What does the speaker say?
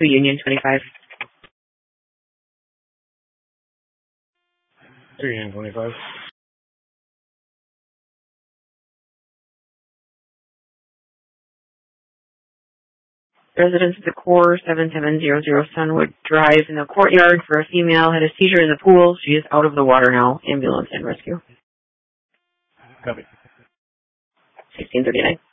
to Union 25. Union 25. Residents of the Core 7700 Sunwood Drive in the courtyard for a female had a seizure in the pool. She is out of the water now. Ambulance and rescue. Copy. 1639.